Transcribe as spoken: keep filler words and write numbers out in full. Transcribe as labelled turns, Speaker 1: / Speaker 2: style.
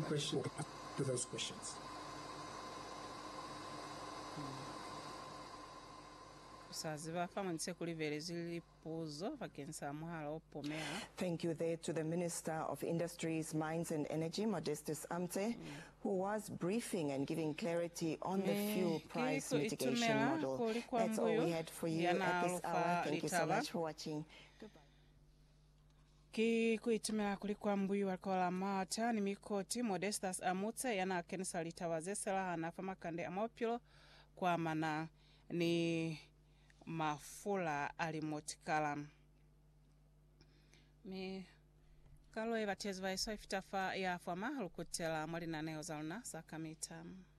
Speaker 1: question to those questions.
Speaker 2: Thank you there to the Minister of Industries, Mines and Energy, Modestus Amte, mm. who was briefing and giving clarity on the fuel price mitigation model. That's all we had for you at this hour. Thank you so much for watching. Goodbye.
Speaker 3: Ki kuitumira kulikuwa mbuyu walikola mata ni mikoti Modestus Amute yana kenisa litawazesela anafama kande amopilo kwa mana ni mafula alimotikala. Mi kalo ebatezi vaiso ifitafa ya fama halukutela mwali na neo zauna sakamita.